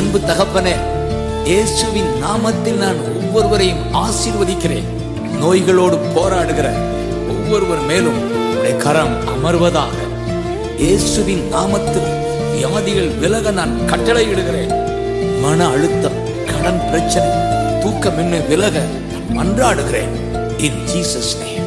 அன்பு தகப்பனே, இயேசுவின் நாமத்தில் நான் ஒவ்வொருவரையும் ஆசீர்வதிக்கிறேன். நோய்களோடு போராடுகிற ஒவ்வொருவர் மேலும் உடைய கரம் அமர்வதாக. இயேசுவின் நாமத்தில் வியாதிகள் விலக நான் கட்டளையிடுகிறேன். மன அழுத்தம், கடன் பிரச்சனை, தூக்கமின்மை விலக மன்றாடுகிறேன். In Jesus' name.